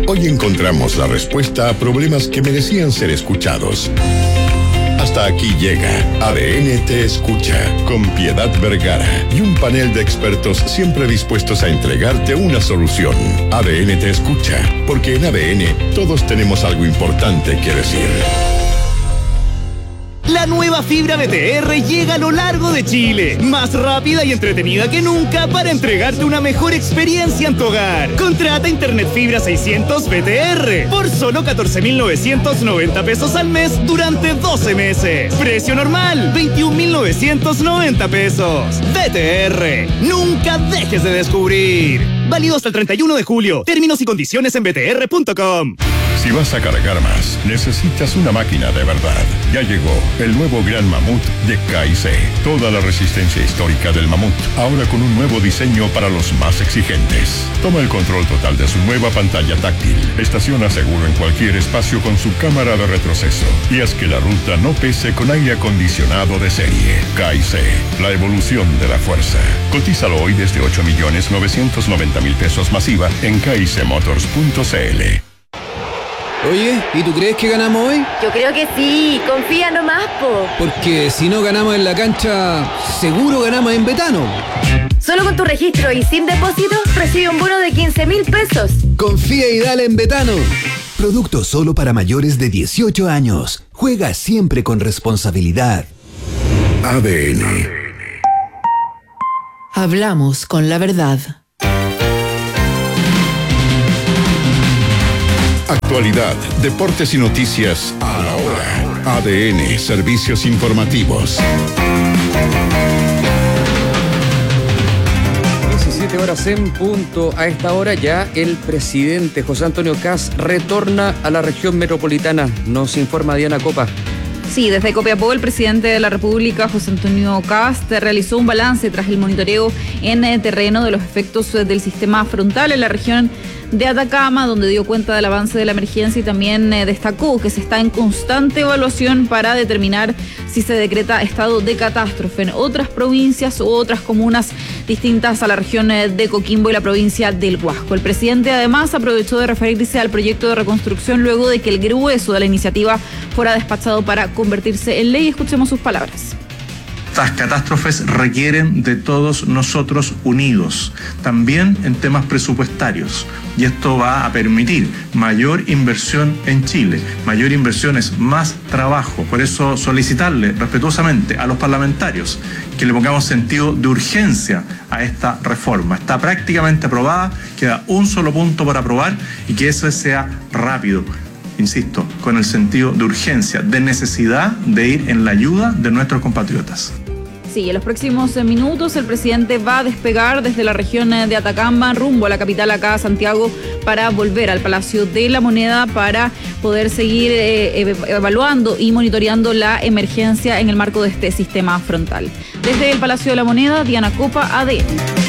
Hoy encontramos la respuesta a problemas que merecían ser escuchados. Hasta aquí llega ADN Te Escucha, con Piedad Vergara y un panel de expertos siempre dispuestos a entregarte una solución. ADN Te Escucha, porque en ADN todos tenemos algo importante que decir. La nueva fibra BTR llega a lo largo de Chile, más rápida y entretenida que nunca para entregarte una mejor experiencia en tu hogar. Contrata Internet Fibra 600 BTR por solo 14.990 pesos al mes durante 12 meses. Precio normal, 21.990 pesos. BTR, nunca dejes de descubrir. Válido hasta el 31 de julio. Términos y condiciones en btr.com. Si vas a cargar más, necesitas una máquina de verdad. Ya llegó el nuevo Gran Mamut de K&C. Toda la resistencia histórica del Mamut, ahora con un nuevo diseño para los más exigentes. Toma el control total de su nueva pantalla táctil. Estaciona seguro en cualquier espacio con su cámara de retroceso. Y haz que la ruta no pese con aire acondicionado de serie. K&C, la evolución de la fuerza. Cotízalo hoy desde 8.990.000 pesos masiva en kicmotors.cl. Oye, ¿y tú crees que ganamos hoy? Yo creo que sí, confía nomás, po. Porque si no ganamos en la cancha, seguro ganamos en Betano. Solo con tu registro y sin depósito, recibe un bono de 15.000 pesos. Confía y dale en Betano. Producto solo para mayores de 18 años. Juega siempre con responsabilidad. ADN. Hablamos con la verdad. Actualidad, deportes y noticias a la hora. ADN, servicios informativos. 17 horas en punto. A esta hora ya el presidente José Antonio Kast retorna a la región metropolitana. Nos informa Diana Copa. Sí, desde Copiapó, el presidente de la República, José Antonio Kast, realizó un balance tras el monitoreo en terreno de los efectos del sistema frontal en la región de Atacama, donde dio cuenta del avance de la emergencia y también destacó que se está en constante evaluación para determinar si se decreta estado de catástrofe en otras provincias u otras comunas distintas a la región de Coquimbo y la provincia del Huasco. El presidente además aprovechó de referirse al proyecto de reconstrucción luego de que el grueso de la iniciativa fuera despachado para convertirse en ley. Escuchemos sus palabras. Estas catástrofes requieren de todos nosotros unidos, también en temas presupuestarios. Y esto va a permitir mayor inversión en Chile. Mayor inversión es más trabajo. Por eso solicitarle respetuosamente a los parlamentarios que le pongamos sentido de urgencia a esta reforma. Está prácticamente aprobada, queda un solo punto por aprobar y que eso sea rápido. Insisto, con el sentido de urgencia, de necesidad de ir en la ayuda de nuestros compatriotas. Sí, en los próximos minutos el presidente va a despegar desde la región de Atacama rumbo a la capital acá, Santiago, para volver al Palacio de la Moneda para poder seguir evaluando y monitoreando la emergencia en el marco de este sistema frontal. Desde el Palacio de la Moneda, Diana Copa, ADN.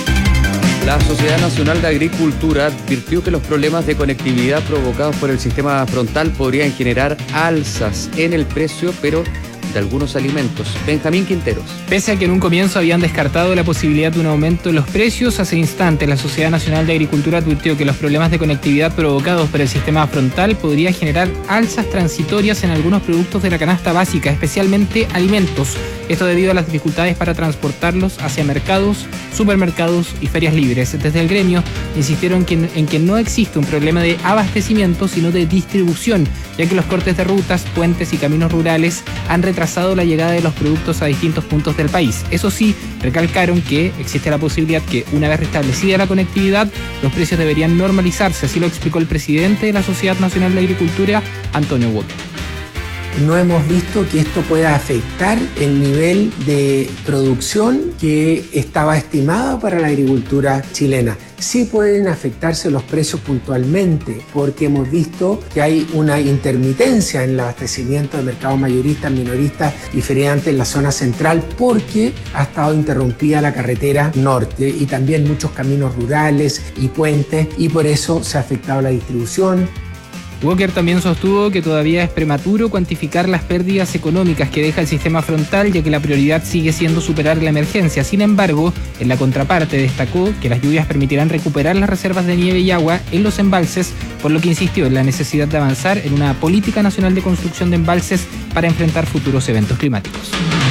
La Sociedad Nacional de Agricultura advirtió que los problemas de conectividad provocados por el sistema frontal podrían generar alzas en el precio, pero de algunos alimentos. Benjamín Quinteros. Pese a que en un comienzo habían descartado la posibilidad de un aumento en los precios, hace instantes la Sociedad Nacional de Agricultura advirtió que los problemas de conectividad provocados por el sistema frontal podría generar alzas transitorias en algunos productos de la canasta básica, especialmente alimentos. Esto debido a las dificultades para transportarlos hacia mercados, supermercados y ferias libres. Desde el gremio insistieron en que no existe un problema de abastecimiento, sino de distribución, ya que los cortes de rutas, puentes y caminos rurales han retrasado la llegada de los productos a distintos puntos del país. Eso sí, recalcaron que existe la posibilidad que, una vez restablecida la conectividad, los precios deberían normalizarse. Así lo explicó el presidente de la Sociedad Nacional de Agricultura, Antonio Walker. No hemos visto que esto pueda afectar el nivel de producción que estaba estimado para la agricultura chilena. Sí pueden afectarse los precios puntualmente, porque hemos visto que hay una intermitencia en el abastecimiento de mercados mayoristas, minoristas y feriantes en la zona central, porque ha estado interrumpida la carretera norte y también muchos caminos rurales y puentes, y por eso se ha afectado la distribución. Walker también sostuvo que todavía es prematuro cuantificar las pérdidas económicas que deja el sistema frontal, ya que la prioridad sigue siendo superar la emergencia. Sin embargo, en la contraparte destacó que las lluvias permitirán recuperar las reservas de nieve y agua en los embalses, por lo que insistió en la necesidad de avanzar en una política nacional de construcción de embalses para enfrentar futuros eventos climáticos.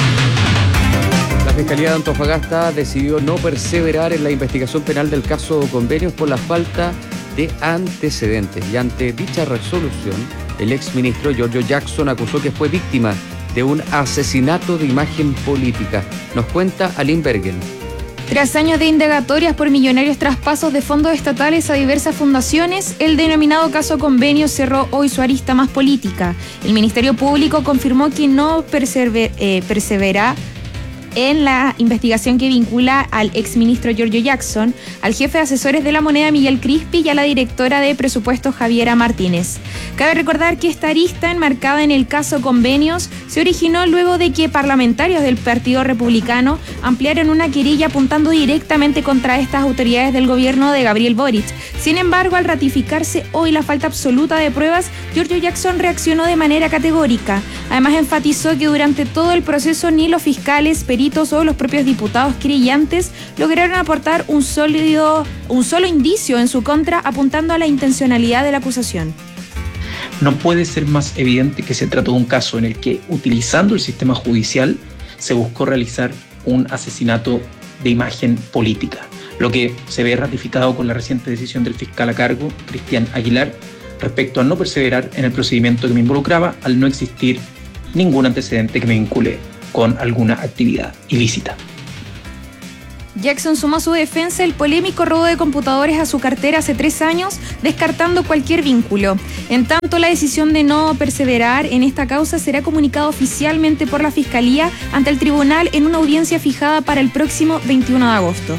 La Fiscalía de Antofagasta decidió no perseverar en la investigación penal del caso Convenios por la falta de antecedentes. Y ante dicha resolución, el exministro Giorgio Jackson acusó que fue víctima de un asesinato de imagen política. Nos cuenta Aline Bergen. Tras años de indagatorias por millonarios traspasos de fondos estatales a diversas fundaciones, el denominado caso Convenios cerró hoy su arista más política. El Ministerio Público confirmó que no persevera en la investigación que vincula al exministro Giorgio Jackson, al jefe de asesores de la moneda Miguel Crispi y a la directora de presupuestos Javiera Martínez. Cabe recordar que esta arista enmarcada en el caso Convenios se originó luego de que parlamentarios del Partido Republicano ampliaron una querella apuntando directamente contra estas autoridades del gobierno de Gabriel Boric. Sin embargo, al ratificarse hoy la falta absoluta de pruebas, Giorgio Jackson reaccionó de manera categórica. Además, enfatizó que durante todo el proceso ni los fiscales, peritos o los propios diputados querellantes lograron aportar un solo indicio en su contra, apuntando a la intencionalidad de la acusación. No puede ser más evidente que se trató de un caso en el que, utilizando el sistema judicial, se buscó realizar un asesinato de imagen política, lo que se ve ratificado con la reciente decisión del fiscal a cargo, Cristian Aguilar, respecto a no perseverar en el procedimiento que me involucraba al no existir ningún antecedente que me vincule con alguna actividad ilícita. Jackson sumó a su defensa el polémico robo de computadores a su cartera hace 3 años, descartando cualquier vínculo. En tanto, la decisión de no perseverar en esta causa será comunicada oficialmente por la Fiscalía ante el tribunal en una audiencia fijada para el próximo 21 de agosto.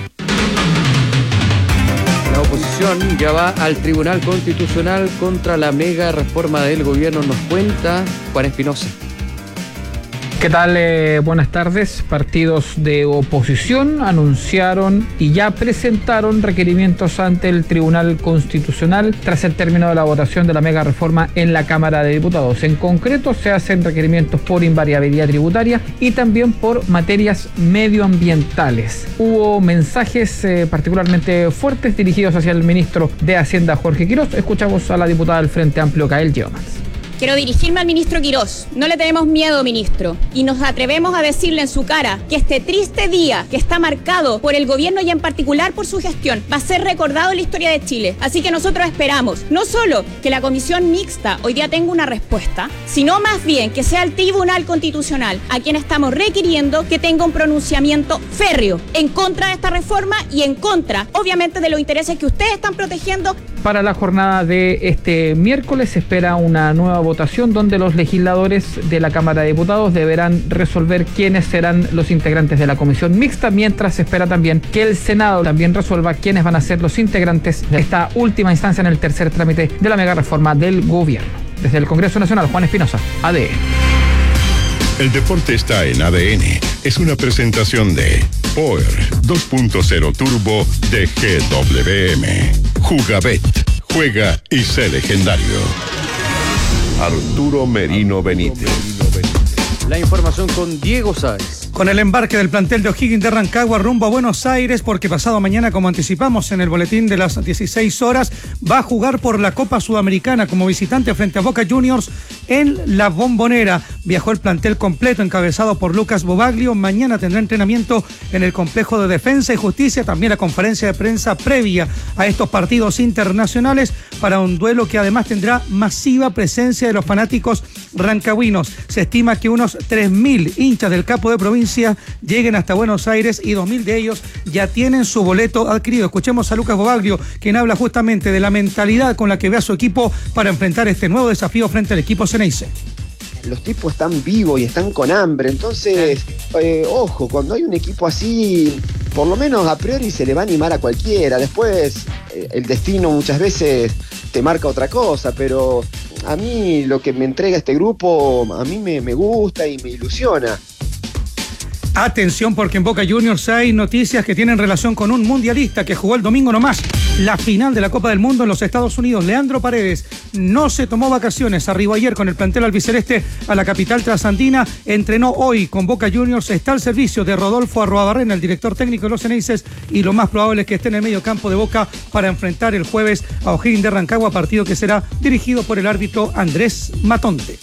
La oposición ya va al Tribunal Constitucional contra la mega reforma del gobierno. Nos cuenta Juan Espinosa. ¿Qué tal? Buenas tardes. Partidos de oposición anunciaron y ya presentaron requerimientos ante el Tribunal Constitucional tras el término de la votación de la mega reforma en la Cámara de Diputados. En concreto, se hacen requerimientos por invariabilidad tributaria y también por materias medioambientales. Hubo mensajes particularmente fuertes dirigidos hacia el ministro de Hacienda, Jorge Quirós. Escuchamos a la diputada del Frente Amplio, Kael Geomans. Quiero dirigirme al ministro Quirós. No le tenemos miedo, ministro, y nos atrevemos a decirle en su cara que este triste día que está marcado por el gobierno y en particular por su gestión va a ser recordado en la historia de Chile. Así que nosotros esperamos no solo que la comisión mixta hoy día tenga una respuesta, sino más bien que sea el Tribunal Constitucional a quien estamos requiriendo que tenga un pronunciamiento férreo en contra de esta reforma y en contra, obviamente, de los intereses que ustedes están protegiendo. Para la jornada de este miércoles se espera una nueva votación donde los legisladores de la Cámara de Diputados deberán resolver quiénes serán los integrantes de la comisión mixta, mientras se espera también que el Senado también resuelva quiénes van a ser los integrantes de esta última instancia en el tercer trámite de la mega reforma del gobierno. Desde el Congreso Nacional, Juan Espinosa, ADN. El deporte está en ADN. Es una presentación de Power 2.0 Turbo de GWM. Jugabet. Juega y sé legendario. Arturo Merino Benítez. La información con Diego Sáez. Con el embarque del plantel de O'Higgins de Rancagua rumbo a Buenos Aires, porque pasado mañana, como anticipamos en el boletín de las 16 horas, va a jugar por la Copa Sudamericana como visitante frente a Boca Juniors en La Bombonera. Viajó el plantel completo encabezado por Lucas Bobaglio. Mañana tendrá entrenamiento en el Complejo de Defensa y Justicia, también la conferencia de prensa previa a estos partidos internacionales para un duelo que además tendrá masiva presencia de los fanáticos rancagüinos. Se estima que unos 3.000 hinchas del Capo de Provincia lleguen hasta Buenos Aires y 2.000 de ellos ya tienen su boleto adquirido. Escuchemos a Lucas Bobaglio, quien habla justamente de la mentalidad con la que ve a su equipo para enfrentar este nuevo desafío frente al equipo Ceneice. Los tipos están vivos y están con hambre, entonces, ojo, cuando hay un equipo así, por lo menos a priori se le va a animar a cualquiera. Después, el destino muchas veces te marca otra cosa, pero a mí lo que me entrega este grupo, a mí me gusta y me ilusiona. Atención, porque en Boca Juniors hay noticias que tienen relación con un mundialista que jugó el domingo nomás. la final de la Copa del Mundo en los Estados Unidos. Leandro Paredes no se tomó vacaciones, arribó ayer con el plantel albiceleste a la capital trasandina, entrenó hoy con Boca Juniors, está al servicio de Rodolfo Arruabarrena, el director técnico de los Ceneices, y lo más probable es que esté en el medio campo de Boca para enfrentar el jueves a O'Higgins de Rancagua, partido que será dirigido por el árbitro Andrés Matonte.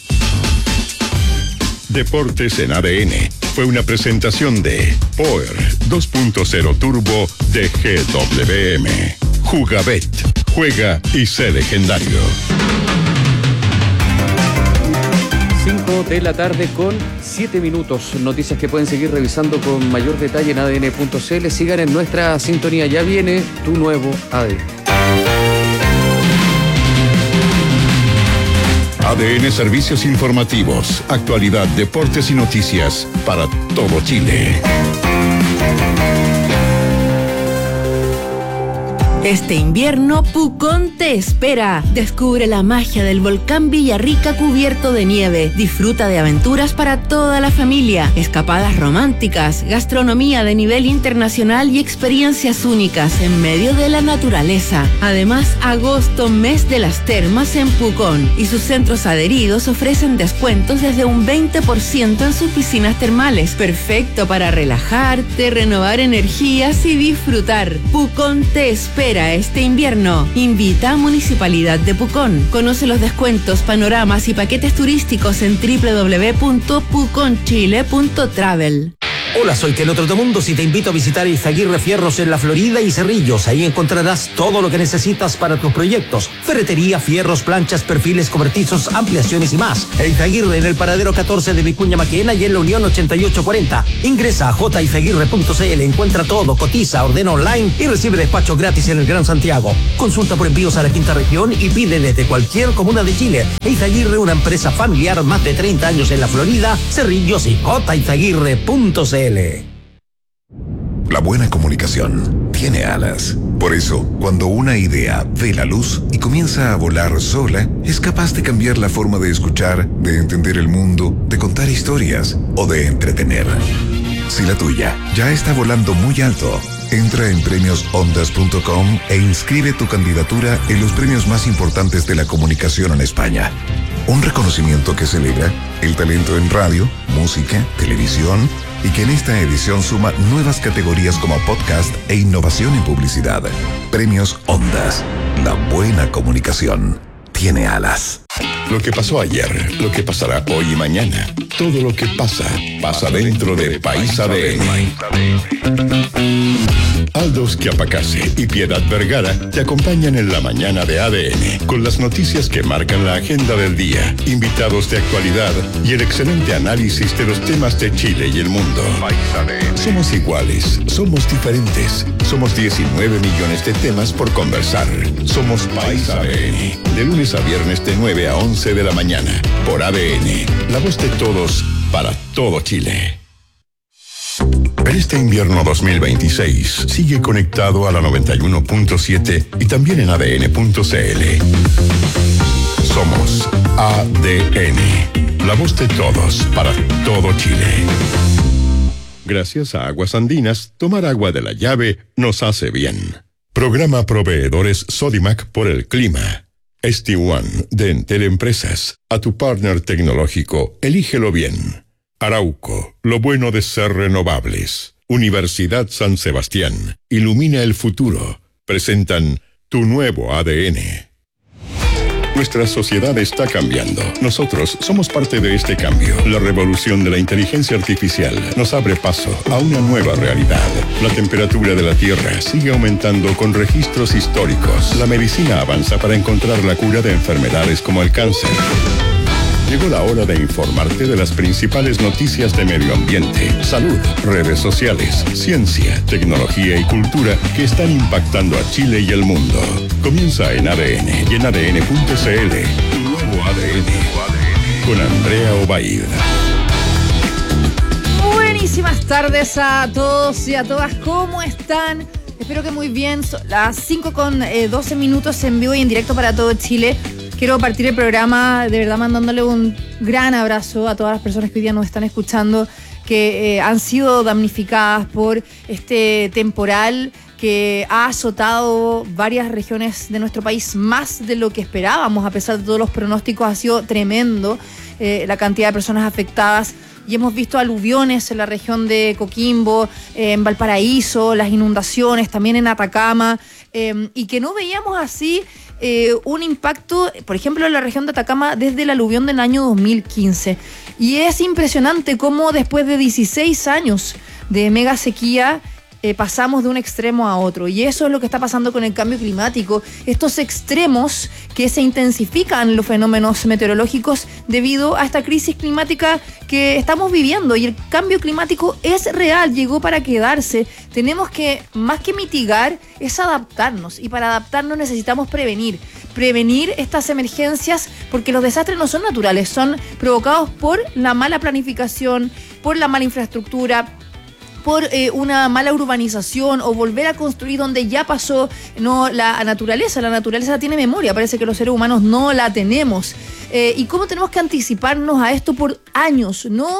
Deportes en ADN fue una presentación de Power 2.0 Turbo de GWM. Jugabet, juega y sé legendario. 5 de la tarde con 7 minutos. Noticias que pueden seguir revisando con mayor detalle en adn.cl. Sigan en nuestra sintonía. Ya viene tu nuevo ADN. ADN Servicios Informativos, actualidad, deportes y noticias para todo Chile. Este invierno, Pucón te espera. Descubre la magia del volcán Villarrica cubierto de nieve. Disfruta de aventuras para toda la familia, escapadas románticas, gastronomía de nivel internacional y experiencias únicas en medio de la naturaleza. Además, agosto, mes de las termas en Pucón, y sus centros adheridos ofrecen descuentos desde un 20% en sus piscinas termales. Perfecto para relajarte, renovar energías y disfrutar. Pucón te espera este invierno. Invita a Municipalidad de Pucón. Conoce los descuentos, panoramas y paquetes turísticos en www.puconchile.travel. Hola, soy Kelo Trotamundos y te invito a visitar Izaguirre Fierros en La Florida y Cerrillos. Ahí encontrarás todo lo que necesitas para tus proyectos: ferretería, fierros, planchas, perfiles, cobertizos, ampliaciones y más. Izaguirre en el paradero 14 de Vicuña Maquena y en la Unión 8840. Ingresa a jizaguirre.cl, encuentra todo, cotiza, ordena online y recibe despacho gratis en el Gran Santiago. Consulta por envíos a la quinta región y pide desde cualquier comuna de Chile. Izaguirre, una empresa familiar, más de 30 años en La Florida, Cerrillos y jizaguirre.cl. La buena comunicación tiene alas. Por eso, cuando una idea ve la luz y comienza a volar sola, es capaz de cambiar la forma de escuchar, de entender el mundo, de contar historias o de entretener. Si la tuya ya está volando muy alto, entra en premiosondas.com e inscribe tu candidatura en los premios más importantes de la comunicación en España. Un reconocimiento que celebra el talento en radio, música, televisión, y que en esta edición suma nuevas categorías como podcast e innovación en publicidad. Premios Ondas. La buena comunicación tiene alas. Lo que pasó ayer, lo que pasará hoy y mañana. Todo lo que pasa, pasa dentro de País ADN. Aldos Quiapacase y Piedad Vergara te acompañan en la mañana de ADN con las noticias que marcan la agenda del día, invitados de actualidad y el excelente análisis de los temas de Chile y el mundo. Somos iguales, somos diferentes, somos 19 millones de temas por conversar. Somos País ADN, de lunes a viernes de 9 a 11 de la mañana, por ADN, la voz de todos, para todo Chile. En este invierno 2026, sigue conectado a la 91.7 y también en ADN.cl. Somos ADN, la voz de todos, para todo Chile. Gracias a Aguas Andinas, tomar agua de la llave nos hace bien. Programa Proveedores Sodimac por el clima. ST1 de Entel Empresas, a tu partner tecnológico, elígelo bien. Arauco, lo bueno de ser renovables. Universidad San Sebastián, ilumina el futuro. Presentan tu nuevo ADN. Nuestra sociedad está cambiando. Nosotros somos parte de este cambio. La revolución de la inteligencia artificial nos abre paso a una nueva realidad. La temperatura de la Tierra sigue aumentando con registros históricos. La medicina avanza para encontrar la cura de enfermedades como el cáncer. Llegó la hora de informarte de las principales noticias de medio ambiente, salud, redes sociales, ciencia, tecnología y cultura que están impactando a Chile y el mundo. Comienza en ADN y en ADN.cl. Tu nuevo ADN. Con Andrea Obaid. Buenísimas tardes a todos y a todas. ¿Cómo están? Espero que muy bien. Son las 5:12 minutos en vivo y en directo para todo Chile. Quiero partir el programa de verdad mandándole un gran abrazo a todas las personas que hoy día nos están escuchando, que han sido damnificadas por este temporal que ha azotado varias regiones de nuestro país más de lo que esperábamos, a pesar de todos los pronósticos. Ha sido tremendo la cantidad de personas afectadas. Y hemos visto aluviones en la región de Coquimbo, en Valparaíso, las inundaciones, también en Atacama, y que no veíamos así un impacto, por ejemplo, en la región de Atacama desde el aluvión del año 2015. Y es impresionante cómo después de 16 años de mega sequía, pasamos de un extremo a otro, y eso es lo que está pasando con el cambio climático. Estos extremos que se intensifican los fenómenos meteorológicos debido a esta crisis climática que estamos viviendo, y el cambio climático es real, llegó para quedarse. Tenemos que, más que mitigar, es adaptarnos, y para adaptarnos necesitamos prevenir estas emergencias, porque los desastres no son naturales, son provocados por la mala planificación, por la mala infraestructura, por una mala urbanización, o volver a construir donde ya pasó. No, la naturaleza tiene memoria, parece que los seres humanos no la tenemos. Y cómo tenemos que anticiparnos a esto por años, no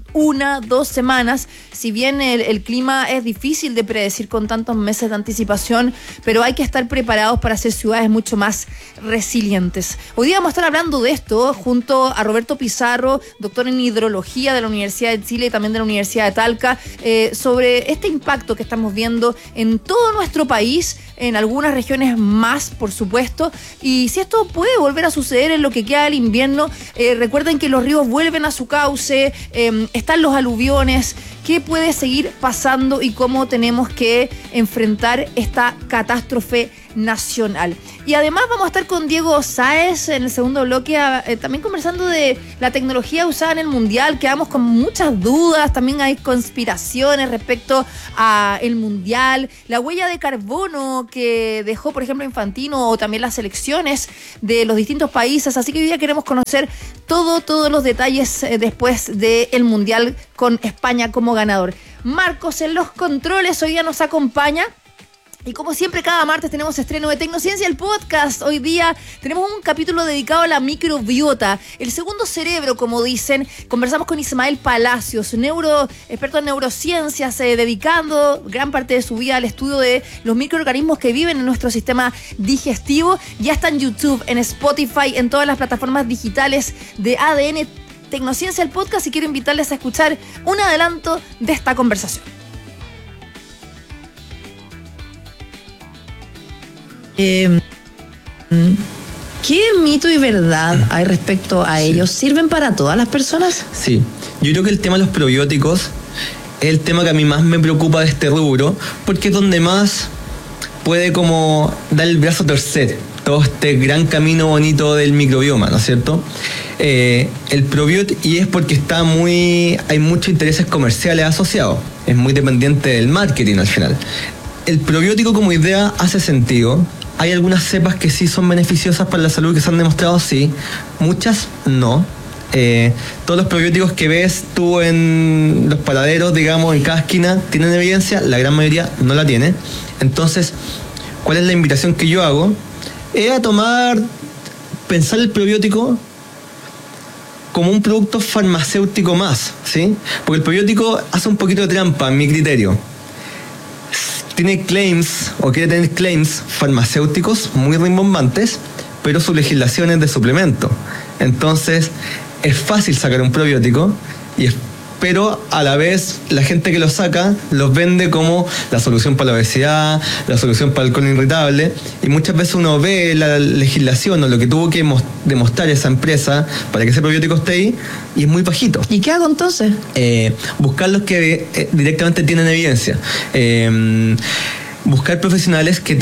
1, 2 semanas. Si bien el clima es difícil de predecir con tantos meses de anticipación, pero hay que estar preparados para hacer ciudades mucho más resilientes. Hoy día vamos a estar hablando de esto junto a Roberto Pizarro, doctor en hidrología de la Universidad de Chile y también de la Universidad de Talca, sobre este impacto que estamos viendo en todo nuestro país, en algunas regiones más, por supuesto, y si esto puede volver a suceder en lo que queda del invierno. Recuerden que los ríos vuelven a su cauce, están los aluviones. ¿Qué puede seguir pasando y cómo tenemos que enfrentar esta catástrofe nacional? Y además vamos a estar con Diego Sáez en el segundo bloque, también conversando de la tecnología usada en el Mundial. Quedamos con muchas dudas, también hay conspiraciones respecto a el Mundial, la huella de carbono que dejó, por ejemplo, Infantino, o también las selecciones de los distintos países. Así que hoy día queremos conocer todos los detalles después del Mundial, con España como ganador. Marcos en los controles hoy día nos acompaña. Y como siempre, cada martes tenemos estreno de Tecnociencia, el podcast. Hoy día tenemos un capítulo dedicado a la microbiota, el segundo cerebro, como dicen. Conversamos con Ismael Palacios, experto en neurociencias, dedicando gran parte de su vida al estudio de los microorganismos que viven en nuestro sistema digestivo. Ya está en YouTube, en Spotify, en todas las plataformas digitales de ADN Tecnociencia, el podcast, y quiero invitarles a escuchar un adelanto de esta conversación. ¿Qué mito y verdad hay respecto a ellos? ¿Sirven para todas las personas? Sí, yo creo que el tema de los probióticos es el tema que a mí más me preocupa de este rubro, porque es donde más puede como dar el brazo a torcer todo este gran camino bonito del microbioma, ¿no es cierto? El probiótico, y es porque hay muchos intereses comerciales asociados, es muy dependiente del marketing al final. El probiótico como idea hace sentido. Hay algunas cepas que sí son beneficiosas para la salud, que se han demostrado, sí. Muchas no. Todos los probióticos que ves tú en los paladeros, digamos, en cada esquina, tienen evidencia, la gran mayoría no la tiene. Entonces, ¿cuál es la invitación que yo hago? Es a pensar el probiótico como un producto farmacéutico más, ¿sí? Porque el probiótico hace un poquito de trampa, en mi criterio. Tiene claims, o quiere tener claims farmacéuticos muy rimbombantes, pero su legislación es de suplemento. Entonces, es fácil sacar un probiótico, pero a la vez la gente que lo saca los vende como la solución para la obesidad, la solución para el colon irritable, y muchas veces uno ve la legislación o lo que tuvo que demostrar esa empresa para que ese probiótico esté ahí, y es muy bajito. ¿Y qué hago entonces? Buscar los que directamente tienen evidencia. Buscar profesionales que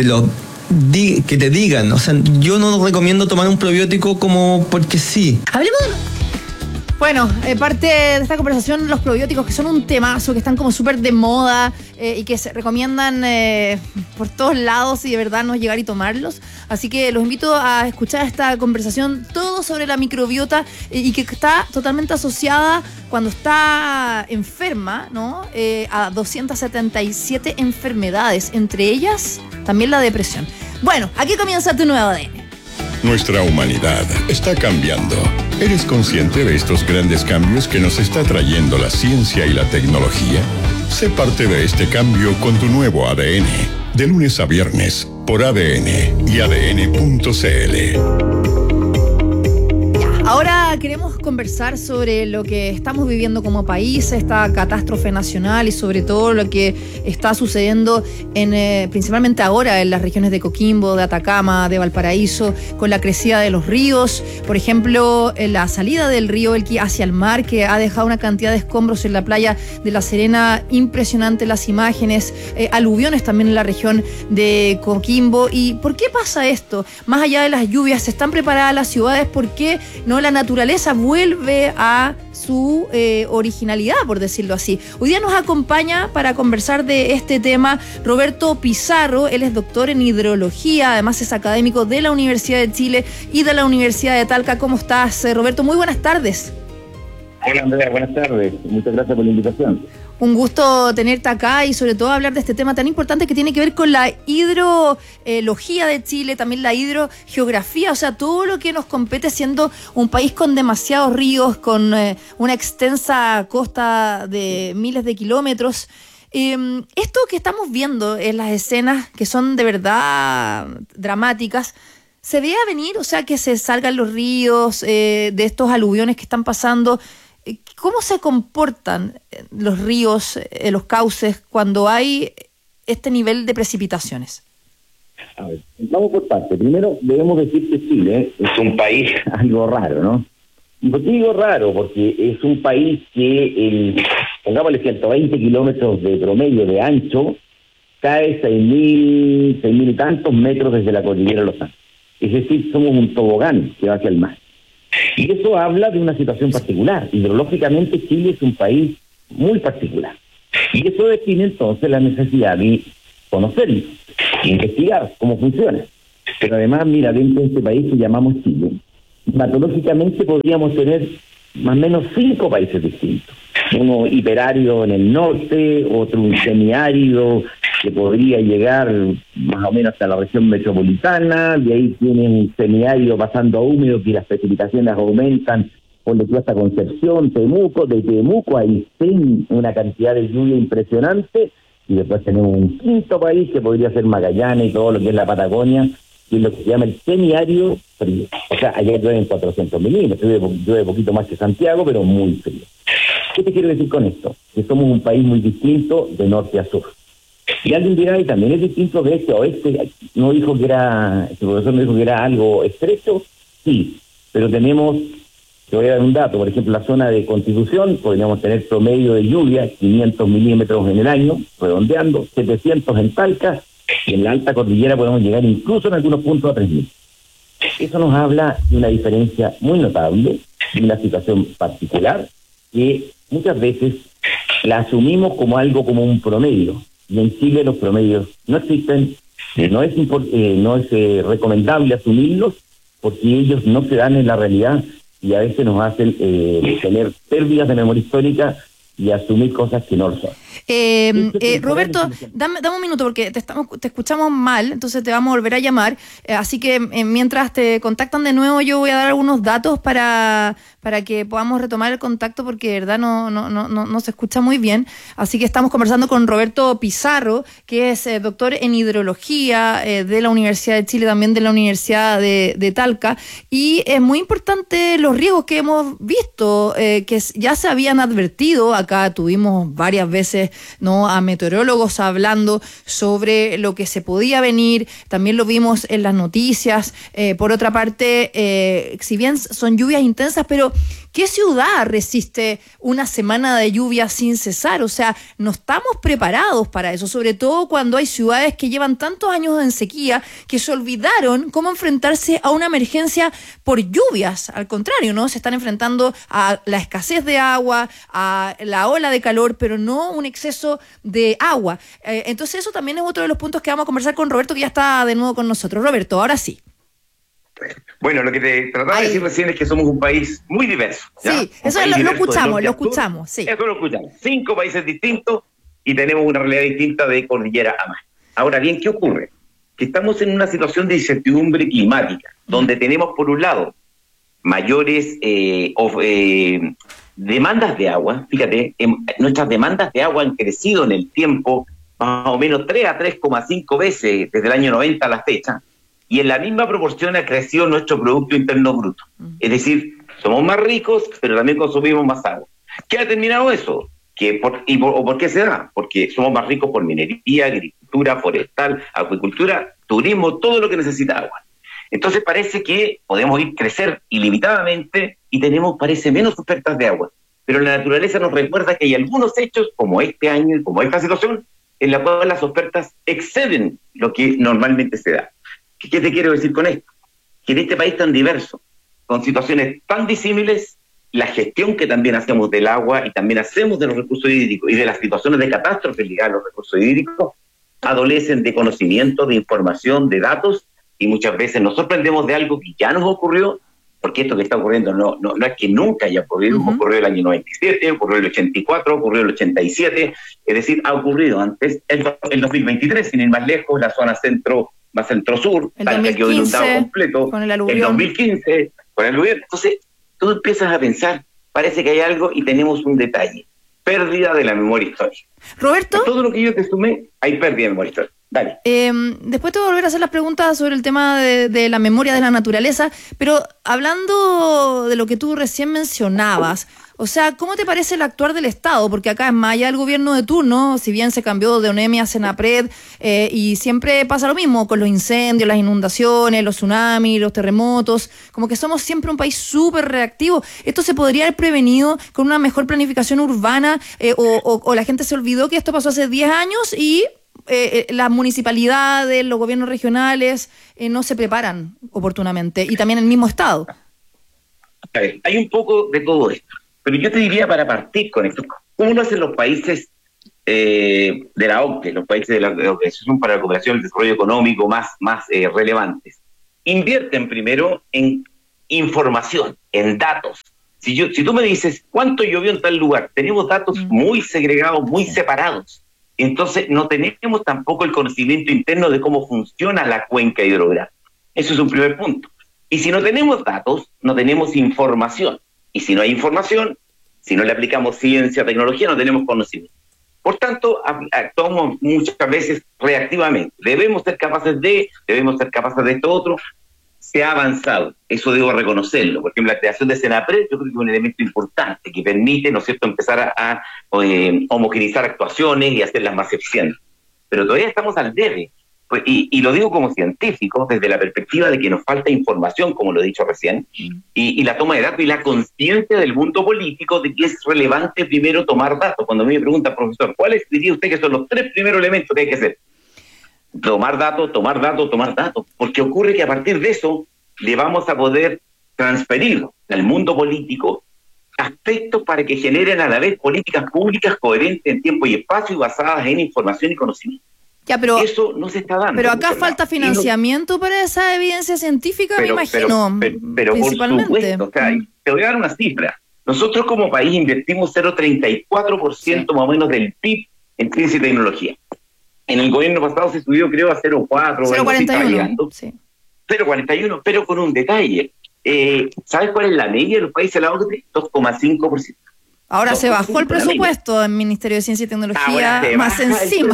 te digan. O sea, yo no recomiendo tomar un probiótico como porque sí. Hablemos. Bueno, parte de esta conversación, los probióticos, que son un temazo, que están como súper de moda y que se recomiendan por todos lados, y de verdad no es llegar y tomarlos. Así que los invito a escuchar esta conversación, todo sobre la microbiota, y que está totalmente asociada cuando está enferma, ¿no? A 277 enfermedades, entre ellas también la depresión. Bueno, aquí comienza tu nuevo ADN. Nuestra humanidad está cambiando. ¿Eres consciente de estos grandes cambios que nos está trayendo la ciencia y la tecnología? Sé parte de este cambio con tu nuevo ADN. de lunes a viernes por ADN y ADN.cl. Ahora queremos conversar sobre lo que estamos viviendo como país, esta catástrofe nacional y sobre todo lo que está sucediendo principalmente ahora en las regiones de Coquimbo, de Atacama, de Valparaíso, con la crecida de los ríos. Por ejemplo, la salida del río Elqui hacia el mar, que ha dejado una cantidad de escombros en la playa de La Serena, impresionante las imágenes, aluviones también en la región de Coquimbo. ¿Y por qué pasa esto? Más allá de las lluvias, ¿están preparadas las ciudades? ¿Por qué no la naturaleza vuelve a su originalidad, por decirlo así? Hoy día nos acompaña para conversar de este tema Roberto Pizarro. Él es doctor en hidrología, además es académico de la Universidad de Chile y de la Universidad de Talca. ¿Cómo estás, Roberto? Muy buenas tardes. Hola, Andrea, buenas tardes. Muchas gracias por la invitación. Un gusto tenerte acá y sobre todo hablar de este tema tan importante que tiene que ver con la hidrología de Chile, también la hidrogeografía, o sea, todo lo que nos compete siendo un país con demasiados ríos, con una extensa costa de miles de kilómetros. Esto que estamos viendo en las escenas, que son de verdad dramáticas, ¿se veía venir? O sea, que se salgan los ríos de estos aluviones que están pasando. ¿Cómo se comportan los ríos, los cauces, cuando hay este nivel de precipitaciones? A ver, vamos por partes. Primero, debemos decir que Chile es un país algo raro, ¿no? ¿Y por qué digo raro? Porque es un país que, pongámosle 120 kilómetros de promedio de ancho, cae 6.000 y tantos metros desde la cordillera de los Andes. Es decir, somos un tobogán que va hacia el mar. Y eso habla de una situación particular. Hidrológicamente Chile es un país muy particular. Y eso define entonces la necesidad de conocerlo, investigar cómo funciona. Pero además, mira, dentro de este país que llamamos Chile, climatológicamente podríamos tener más o menos 5 países distintos. Uno hiperárido en el norte, otro un semiárido que podría llegar más o menos hasta la región metropolitana, de ahí tienen un semiárido pasando a húmedo que las precipitaciones aumentan, por lo que hasta Concepción, Temuco, de Temuco ahí sí una cantidad de lluvia impresionante, y después tenemos un quinto país que podría ser Magallanes y todo lo que es la Patagonia, que es lo que se llama el semiárido frío. O sea, allá llueven 400 milímetros, llueve poquito más que Santiago, pero muy frío. ¿Qué te quiero decir con esto? Que somos un país muy distinto de norte a sur. Y alguien dirá, y también es distinto de este a oeste. No dijo que era, el profesor no dijo que era algo estrecho, sí, pero tenemos, te voy a dar un dato, por ejemplo, la zona de Constitución, podríamos tener promedio de lluvia, 500 milímetros en el año, redondeando, 700 en Talca, y en la alta cordillera podemos llegar incluso en algunos puntos a 3.000. Eso nos habla de una diferencia muy notable, de una situación particular, que muchas veces la asumimos como algo como un promedio. Y en Chile los promedios no existen, no es recomendable asumirlos porque ellos no se dan en la realidad y a veces nos hacen tener pérdidas de memoria histórica y asumir cosas que no lo son. Roberto, dame un minuto porque te escuchamos mal, entonces te vamos a volver a llamar, así que mientras te contactan de nuevo yo voy a dar algunos datos para que podamos retomar el contacto porque de verdad no se escucha muy bien, así que estamos conversando con Roberto Pizarro, que es doctor en hidrología de la Universidad de Chile, también de la Universidad de Talca, y es muy importante los riesgos que hemos visto, que ya se habían advertido. Acá tuvimos varias veces a meteorólogos hablando sobre lo que se podía venir, también lo vimos en las noticias. Por otra parte, si bien son lluvias intensas, pero ¿qué ciudad resiste una semana de lluvia sin cesar? O sea, no estamos preparados para eso, sobre todo cuando hay ciudades que llevan tantos años en sequía que se olvidaron cómo enfrentarse a una emergencia por lluvias. Al contrario, ¿no? Se están enfrentando a la escasez de agua, a la ola de calor, pero no un exceso de agua. Entonces eso también es otro de los puntos que vamos a conversar con Roberto, que ya está de nuevo con nosotros. Roberto, ahora sí. Bueno, lo que te trataba de decir recién es que somos un país muy diverso. ¿ya? Sí, eso lo escuchamos, sí. Eso lo escuchamos. 5 países distintos y tenemos una realidad distinta de cordillera a mar. Ahora bien, ¿qué ocurre? Que estamos en una situación de incertidumbre climática, donde tenemos por un lado mayores demandas de agua. Fíjate, nuestras demandas de agua han crecido en el tiempo más o menos 3 a 3,5 veces desde el año 90 a la fecha, y en la misma proporción ha crecido nuestro Producto Interno Bruto. Es decir, somos más ricos, pero también consumimos más agua. ¿Qué ha determinado eso? ¿Por qué se da? Porque somos más ricos por minería, agricultura, forestal, acuicultura, turismo, todo lo que necesita agua. Entonces parece que podemos crecer ilimitadamente y tenemos, parece, menos ofertas de agua. Pero la naturaleza nos recuerda que hay algunos hechos, como este año y como esta situación, en la cual las ofertas exceden lo que normalmente se da. ¿Qué te quiero decir con esto? Que en este país tan diverso, con situaciones tan disímiles, la gestión que también hacemos del agua y también hacemos de los recursos hídricos y de las situaciones de catástrofe ligadas a los recursos hídricos, adolecen de conocimiento, de información, de datos, y muchas veces nos sorprendemos de algo que ya nos ocurrió, porque esto que está ocurriendo no es que nunca haya ocurrido. Ocurrió el año 97, ocurrió el 84, ocurrió el 87, es decir, ha ocurrido antes, el 2023, sin ir más lejos, la zona más centro-sur, que quedó inundado completo, con el aluvión. El 2015, con el aluvión. Entonces, tú empiezas a pensar, parece que hay algo y tenemos un detalle: pérdida de la memoria histórica. Roberto. En todo lo que yo te sumé, hay pérdida de memoria histórica. Dale. Después te voy a volver a hacer las preguntas sobre el tema de la memoria de la naturaleza, pero hablando de lo que tú recién mencionabas, o sea, ¿cómo te parece el actuar del Estado? Porque acá en Maya el gobierno de turno, si bien se cambió de ONEMI a Senapred, y siempre pasa lo mismo con los incendios, las inundaciones, los tsunamis, los terremotos, como que somos siempre un país súper reactivo. ¿Esto se podría haber prevenido con una mejor planificación urbana, o la gente se olvidó que esto pasó hace 10 años y las municipalidades, los gobiernos regionales no se preparan oportunamente, y también el mismo Estado? A ver, hay un poco de todo esto, pero yo te diría, para partir con esto, ¿cómo lo hacen los países de la OCDE, los países de la Organización para la Cooperación y el Desarrollo Económico más relevantes? Invierten primero en información, en datos. Si tú me dices cuánto llovió en tal lugar, tenemos datos muy segregados, muy separados. Entonces no tenemos tampoco el conocimiento interno de cómo funciona la cuenca hidrográfica. Eso es un primer punto. Y si no tenemos datos, no tenemos información. Y si no hay información, si no le aplicamos ciencia, tecnología, no tenemos conocimiento. Por tanto, actuamos muchas veces reactivamente. Debemos ser capaces de esto otro. Se ha avanzado, eso debo reconocerlo. Por ejemplo, la creación de Senapred, yo creo que es un elemento importante que permite, ¿no es cierto?, empezar a homogeneizar actuaciones y hacerlas más eficientes. Pero todavía estamos al debe. Pues, y lo digo como científico, desde la perspectiva de que nos falta información, como lo he dicho recién, y la toma de datos y la conciencia del mundo político de que es relevante primero tomar datos. Cuando a mí me pregunta, profesor, ¿cuáles diría usted que son los 3 primeros elementos que hay que hacer? Tomar datos, porque ocurre que a partir de eso le vamos a poder transferir al mundo político aspectos para que generen a la vez políticas públicas coherentes en tiempo y espacio y basadas en información y conocimiento. Ya, pero eso no se está dando. Pero acá falta financiamiento para esa evidencia científica, me imagino. Pero por supuesto, o sea, te voy a dar una cifra. Nosotros como país invertimos 0,34% más o menos del PIB en ciencia y tecnología. En el gobierno pasado se subió, creo, a 0,4. 0,41. Sí. 0,41, pero con un detalle. ¿Sabes cuál es la media de los países de la OCDE? 2,5%. Ahora se bajó el presupuesto del Ministerio de Ciencia y Tecnología, más encima.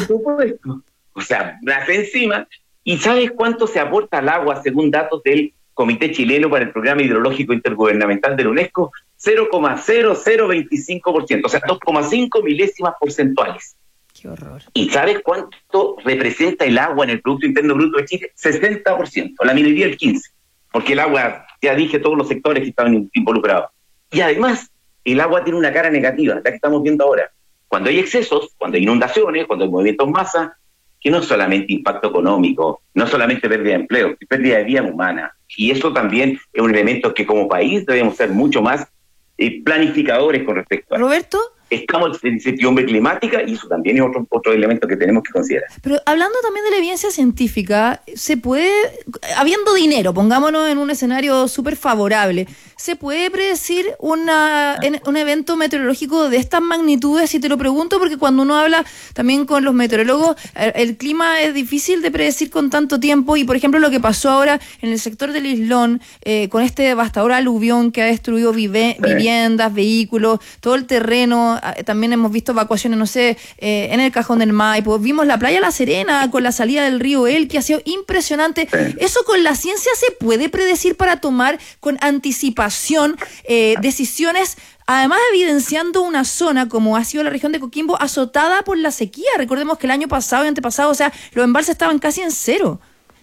O sea, más encima. ¿Y sabes cuánto se aporta al agua según datos del Comité Chileno para el Programa Hidrológico Intergubernamental de la UNESCO? 0,0025%, o sea, 2,5 milésimas porcentuales. Qué horror. ¿Y sabes cuánto representa el agua en el Producto Interno Bruto de Chile? 60%, la minería el 15%, porque el agua, ya dije, todos los sectores que estaban involucrados. Y además, el agua tiene una cara negativa, la que estamos viendo ahora. Cuando hay excesos, cuando hay inundaciones, cuando hay movimientos en masa, que no es solamente impacto económico, no solamente pérdida de empleo, es pérdida de vida humana. Y eso también es un elemento que como país debemos ser mucho más planificadores con respecto a. Roberto, estamos en incertidumbre climática y eso también es otro elemento que tenemos que considerar. Pero hablando también de la evidencia científica, se puede, habiendo dinero, pongámonos en un escenario súper favorable, ¿se puede predecir un evento meteorológico de estas magnitudes? Y te lo pregunto porque cuando uno habla también con los meteorólogos, el clima es difícil de predecir con tanto tiempo, y por ejemplo lo que pasó ahora en el sector del Islón, con este devastador aluvión que ha destruido viviendas, vehículos, todo el terreno. También hemos visto evacuaciones, no sé, en el Cajón del Maipo, vimos la playa La Serena con la salida del río El, que ha sido impresionante. ¿Eso con la ciencia se puede predecir para tomar con anticipación decisiones, además evidenciando una zona como ha sido la región de Coquimbo azotada por la sequía? Recordemos que el año pasado y antepasado, o sea, los embalses estaban casi en cero.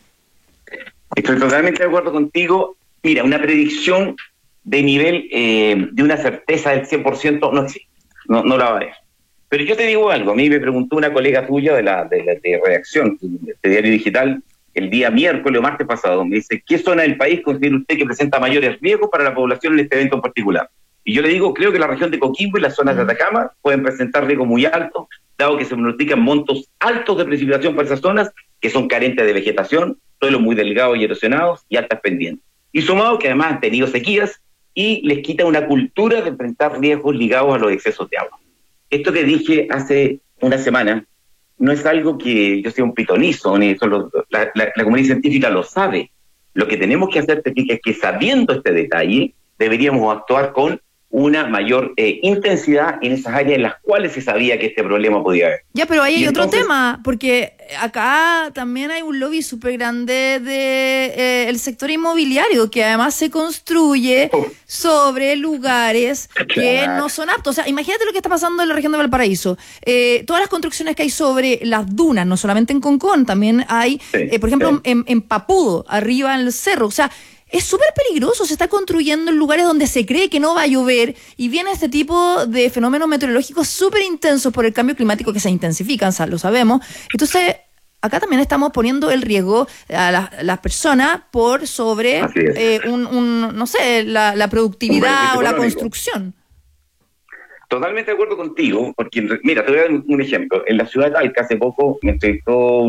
Estoy totalmente de acuerdo contigo. Mira, una predicción de nivel de una certeza del 100% no existe, no la va a haber. Pero yo te digo algo, a mí me preguntó una colega tuya de redacción de Diario Digital el día miércoles o martes pasado, me dice, ¿qué zona del país considera usted que presenta mayores riesgos para la población en este evento en particular? Y yo le digo, creo que la región de Coquimbo y las zonas de Atacama pueden presentar riesgos muy altos, dado que se pronostican montos altos de precipitación para esas zonas, que son carentes de vegetación, suelos muy delgados y erosionados y altas pendientes. Y sumado que además han tenido sequías y les quita una cultura de enfrentar riesgos ligados a los excesos de agua. Esto que dije hace una semana no es algo que yo sea un pitonizo, ni eso la comunidad científica lo sabe. Lo que tenemos que hacer es que sabiendo este detalle, deberíamos actuar con una mayor intensidad en esas áreas en las cuales se sabía que este problema podía haber. Ya, pero ahí hay otro tema, porque acá también hay un lobby súper grande de el sector inmobiliario, que además se construye sobre lugares que no son aptos. O sea, imagínate lo que está pasando en la región de Valparaíso. Todas las construcciones que hay sobre las dunas, no solamente en Concón, también hay, por ejemplo, en Papudo, arriba en el cerro. O sea, es súper peligroso, se está construyendo en lugares donde se cree que no va a llover y viene este tipo de fenómenos meteorológicos súper intensos por el cambio climático que se intensifican, lo sabemos. Entonces, acá también estamos poniendo el riesgo a las personas por sobre no sé, la productividad o la construcción. Totalmente de acuerdo contigo, porque mira, te voy a dar un ejemplo. En la ciudad de Talca, hace poco me entrevistó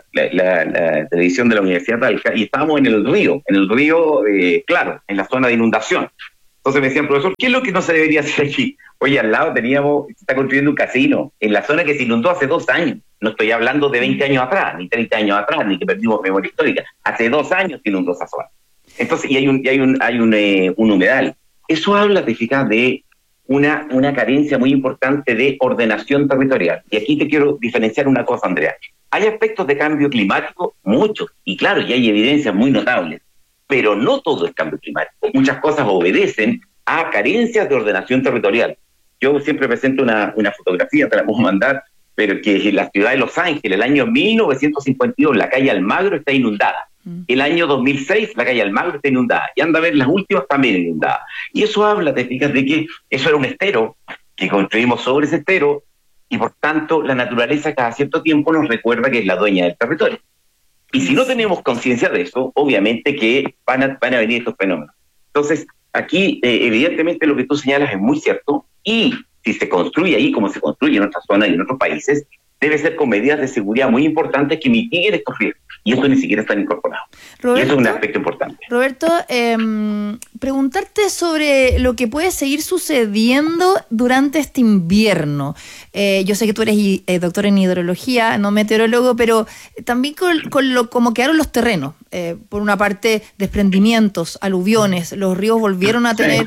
la televisión de la Universidad de Talca y estábamos en el río, claro, en la zona de inundación. Entonces me decían, profesor, ¿qué es lo que no se debería hacer aquí? Oye, al lado se está construyendo un casino, en la zona que se inundó hace 2 años. No estoy hablando de 20 años atrás, ni 30 años atrás, ni que perdimos memoria histórica. Hace 2 años se inundó esa zona. Entonces, y hay un humedal. Eso habla, te fijas, de una carencia muy importante de ordenación territorial. Y aquí te quiero diferenciar una cosa, Andrea. Hay aspectos de cambio climático, muchos, y claro, y hay evidencias muy notables, pero no todo es cambio climático. Muchas cosas obedecen a carencias de ordenación territorial. Yo siempre presento una fotografía, te la puedo mandar, pero que en la ciudad de Los Ángeles, el año 1952, la calle Almagro está inundada. El año 2006, la calle Almagro está inundada. Y anda a ver las últimas también inundadas. Y eso habla, te fijas, de que eso era un estero, que construimos sobre ese estero, y por tanto la naturaleza cada cierto tiempo nos recuerda que es la dueña del territorio. Y si no tenemos conciencia de eso, obviamente que van a venir estos fenómenos. Entonces, aquí evidentemente lo que tú señalas es muy cierto, y si se construye ahí como se construye en otras zonas y en otros países, debe ser con medidas de seguridad muy importantes que mitiguen estos riesgos. Y eso ni siquiera está incorporado. Roberto, y eso es un aspecto importante. Roberto, preguntarte sobre lo que puede seguir sucediendo durante este invierno. Yo sé que tú eres doctor en hidrología, no meteorólogo, pero también con cómo quedaron los terrenos. Por una parte, desprendimientos, aluviones, los ríos volvieron a tener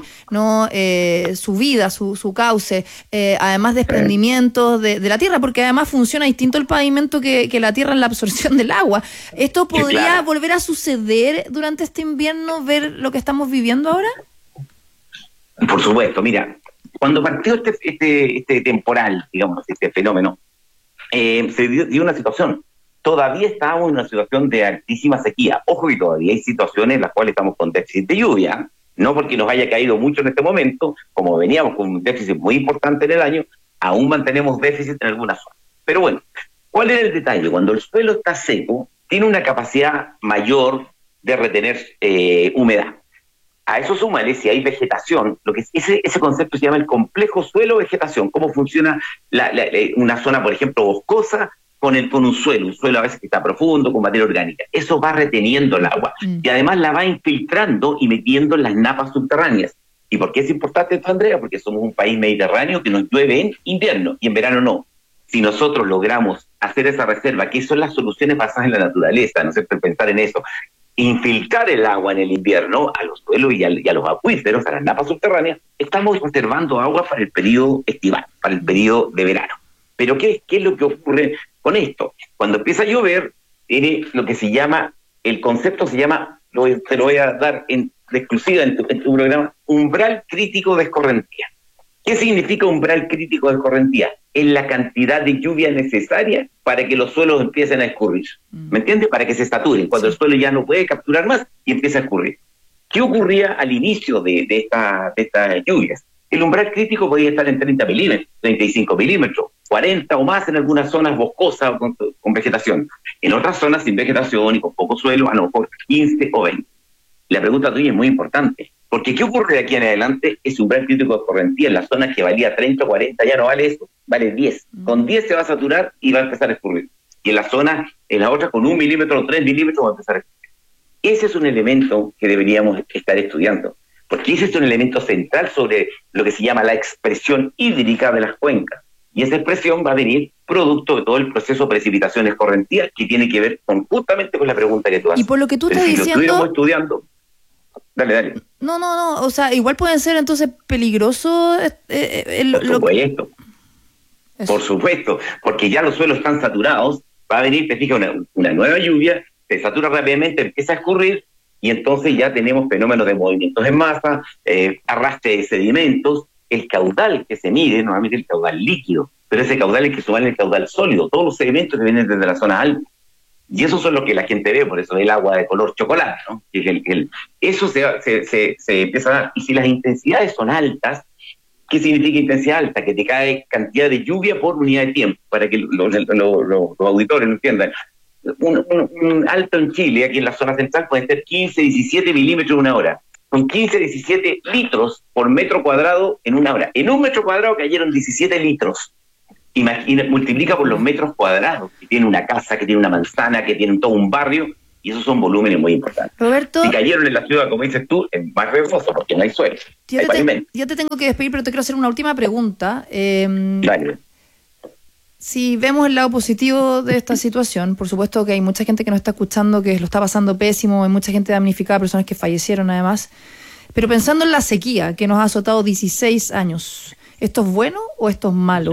su vida, su cauce, además desprendimientos de la tierra, porque además funciona distinto el pavimento que la tierra en la absorción del agua. ¿Esto podría volver a suceder durante este invierno, ver lo que estamos viviendo ahora? Por supuesto, mira, cuando partió este temporal, digamos, este fenómeno, se dio una situación. Todavía estábamos en una situación de altísima sequía. Ojo que todavía hay situaciones en las cuales estamos con déficit de lluvia, no porque nos haya caído mucho en este momento, como veníamos con un déficit muy importante en el año, aún mantenemos déficit en algunas zonas. Pero bueno, ¿cuál es el detalle? Cuando el suelo está seco, tiene una capacidad mayor de retener humedad. A eso súmale, si hay vegetación, lo que ese concepto se llama el complejo suelo-vegetación. ¿Cómo funciona una zona, por ejemplo, boscosa con un suelo a veces que está profundo, con materia orgánica. Eso va reteniendo el agua y además la va infiltrando y metiendo en las napas subterráneas. ¿Y por qué es importante esto, Andrea? Porque somos un país mediterráneo que nos llueve en invierno y en verano no. Si nosotros logramos hacer esa reserva, que son las soluciones basadas en la naturaleza, no sé, pensar en eso, infiltrar el agua en el invierno a los suelos y a los acuíferos, a las napas subterráneas, estamos conservando agua para el periodo estival, para el periodo de verano. Pero ¿qué es lo que ocurre con esto? Cuando empieza a llover, tiene lo que se llama, el concepto se llama, te lo voy a dar de exclusiva en tu programa, umbral crítico de escorrentía. ¿Qué significa umbral crítico de escorrentía? Es la cantidad de lluvia necesaria para que los suelos empiecen a escurrir. ¿Me entiendes? Para que se saturen, cuando el suelo ya no puede capturar más y empieza a escurrir. ¿Qué ocurría al inicio de estas lluvias? El umbral crítico podía estar en 30 milímetros, 35 milímetros, 40 o más en algunas zonas boscosas o con vegetación. En otras zonas sin vegetación y con poco suelo, a lo mejor 15 o 20. La pregunta tuya es muy importante, porque ¿qué ocurre de aquí en adelante? Ese umbral crítico de escorrentía en las zonas que valía 30 o 40 ya no vale eso, vale 10. Con 10 se va a saturar y va a empezar a escurrir. Y en las zonas, en las otras con 1 milímetro o 3 milímetros va a empezar a escurrir. Ese es un elemento que deberíamos estar estudiando, porque ese es un elemento central sobre lo que se llama la expresión hídrica de las cuencas. Y esa expresión va a venir producto de todo el proceso de precipitación escorrentía que tiene que ver justamente con la pregunta que tú haces. Y por lo que tú estás diciendo... Si lo estuviéramos estudiando... Dale. No, o sea, igual pueden ser entonces peligrosos... Por supuesto, porque ya los suelos están saturados, va a venir, te fijas, una nueva lluvia, se satura rápidamente, empieza a escurrir, y entonces ya tenemos fenómenos de movimientos en masa, arrastre de sedimentos, el caudal que se mide, normalmente el caudal líquido, pero ese caudal hay que sumar el caudal sólido, todos los sedimentos que vienen desde la zona alta. Y eso son lo que la gente ve, por eso el agua de color chocolate, ¿no? Eso se empieza a dar. Y si las intensidades son altas, ¿qué significa intensidad alta? Que te cae cantidad de lluvia por unidad de tiempo, para que los auditores lo entiendan. Un alto en Chile, aquí en la zona central, puede ser 15, 17 milímetros en una hora. Son 15, 17 litros por metro cuadrado en una hora. En un metro cuadrado cayeron 17 litros. Imagina, multiplica por los metros cuadrados que tiene una casa, que tiene una manzana, que tiene todo un barrio, y esos son volúmenes muy importantes. Roberto, si cayeron en la ciudad, como dices tú, es más riesgoso porque no hay suelo, hay pavimento. Yo te tengo que despedir, pero te quiero hacer una última pregunta. Dale. Si vemos el lado positivo de esta situación, por supuesto que hay mucha gente que nos está escuchando que lo está pasando pésimo, hay mucha gente damnificada, personas que fallecieron además, pero pensando en la sequía que nos ha azotado 16 años, ¿esto es bueno o esto es malo?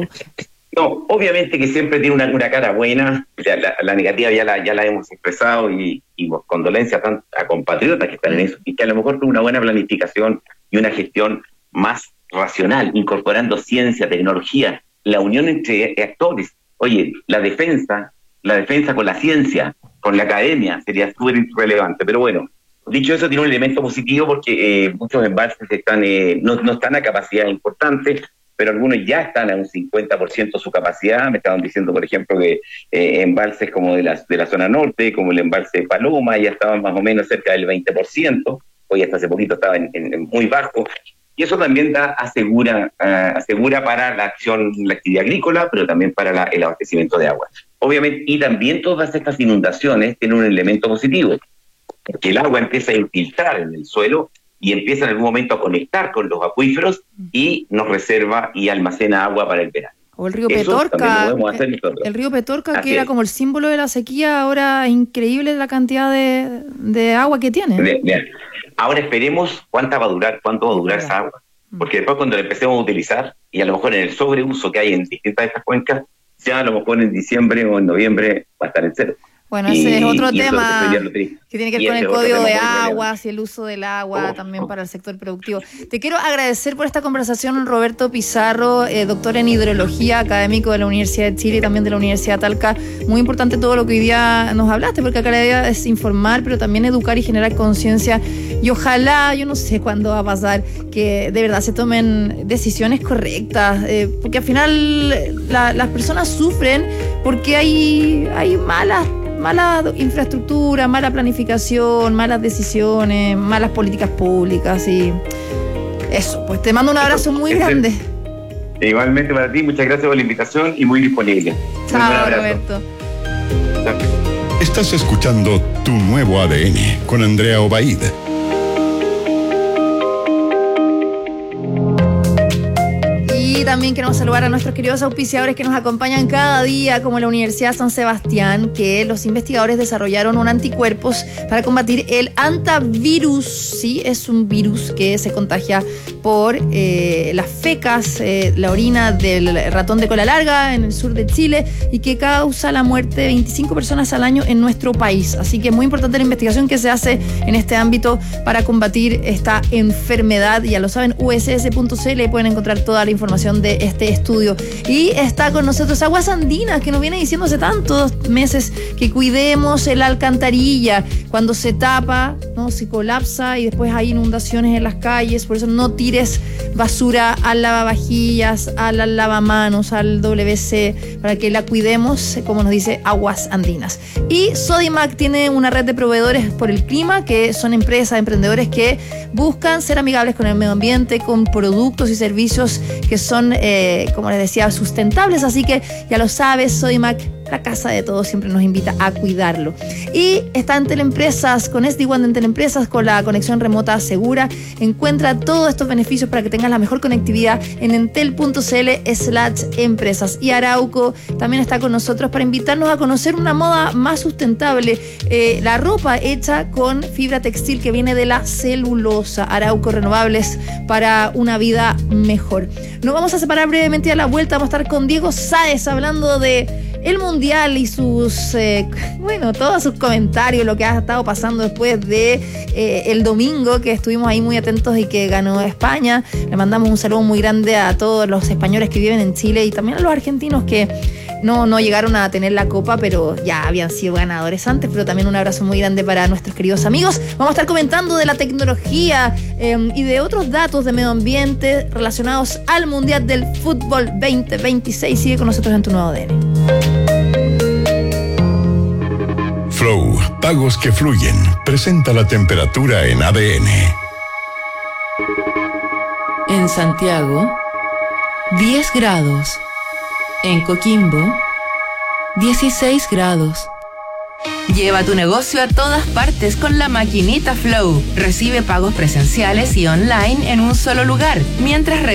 No, obviamente que siempre tiene una cara buena, la negativa ya la hemos expresado y condolencias a compatriotas que están en eso, y que a lo mejor tuvo una buena planificación y una gestión más racional, incorporando ciencia, tecnología, la unión entre actores. Oye, la defensa con la ciencia, con la academia, sería súper relevante, pero bueno, dicho eso, tiene un elemento positivo porque muchos embalses no están a capacidad importante, pero algunos ya están a un 50% de su capacidad. Me estaban diciendo, por ejemplo, que embalses como de la zona norte, como el embalse de Paloma, ya estaban más o menos cerca del 20%, hoy hasta hace poquito estaba en muy bajo, y eso también asegura para la actividad agrícola, pero también para el abastecimiento de agua. Obviamente, y también todas estas inundaciones tienen un elemento positivo, porque el agua empieza a infiltrar en el suelo y empieza en algún momento a conectar con los acuíferos y nos reserva y almacena agua para el verano. O el río Petorca, el río Petorca, que era como el símbolo de la sequía, ahora es increíble la cantidad de agua que tiene. Ahora esperemos cuánto va a durar esa agua, porque después cuando la empecemos a utilizar, y a lo mejor en el sobreuso que hay en distintas de estas cuencas, ya a lo mejor en diciembre o en noviembre va a estar en cero. Bueno, ese es otro tema que tiene que ver con el código de aguas y el uso del agua también para el sector productivo. Te quiero agradecer por esta conversación, Roberto Pizarro, doctor en hidrología, académico de la Universidad de Chile y también de la Universidad de Talca. Muy importante todo lo que hoy día nos hablaste, porque acá la idea es informar, pero también educar y generar conciencia. Y ojalá, yo no sé cuándo va a pasar, que de verdad se tomen decisiones correctas, porque al final las personas sufren porque hay mala infraestructura, mala planificación, malas decisiones, malas políticas públicas y eso. Pues te mando un abrazo muy grande. Igualmente para ti, muchas gracias por la invitación y muy disponible. Chao, Roberto. Estás escuchando Tu Nuevo ADN con Andrea Obaid. Y también queremos saludar a nuestros queridos auspiciadores que nos acompañan cada día, como la Universidad San Sebastián, que los investigadores desarrollaron un anticuerpos para combatir el hantavirus. Sí, es un virus que se contagia por las fecas, la orina del ratón de cola larga en el sur de Chile y que causa la muerte de 25 personas al año en nuestro país. Así que es muy importante la investigación que se hace en este ámbito para combatir esta enfermedad. Ya lo saben, uss.cl, pueden encontrar toda la información de este estudio. Y está con nosotros Aguas Andinas, que nos viene diciendo hace tantos meses que cuidemos la alcantarilla. Cuando se tapa, ¿no?, se colapsa y después hay inundaciones en las calles. Por eso no tires basura al lavavajillas, al lavamanos, al WC, para que la cuidemos, como nos dice Aguas Andinas. Y Sodimac tiene una red de proveedores por el clima, que son empresas, emprendedores que buscan ser amigables con el medio ambiente, con productos y servicios que son, como les decía, sustentables. Así que ya lo sabes, Sodimac, la casa de todos, siempre nos invita a cuidarlo. Y está en Teleempresas, con SD-WAN en Teleempresas, con la conexión remota segura. Encuentra todos estos beneficios para que tengas la mejor conectividad en entel.cl/empresas. Y Arauco también está con nosotros para invitarnos a conocer una moda más sustentable, la ropa hecha con fibra textil que viene de la celulosa. Arauco, renovables para una vida mejor. Nos vamos a separar brevemente, a la vuelta vamos a estar con Diego Sáez hablando de el Mundial y sus, todos sus comentarios, lo que ha estado pasando después de el domingo, que estuvimos ahí muy atentos y que ganó España. Le mandamos un saludo muy grande a todos los españoles que viven en Chile y también a los argentinos que no llegaron a tener la copa, pero ya habían sido ganadores antes. Pero también un abrazo muy grande para nuestros queridos amigos. Vamos a estar comentando de la tecnología y de otros datos de medio ambiente relacionados al Mundial del Fútbol 2026. Sigue con nosotros en Tu Nuevo ADN. Flow, pagos que fluyen. Presenta la temperatura en ADN. En Santiago, 10 grados. En Coquimbo, 16 grados. Lleva tu negocio a todas partes con la maquinita Flow. Recibe pagos presenciales y online en un solo lugar, mientras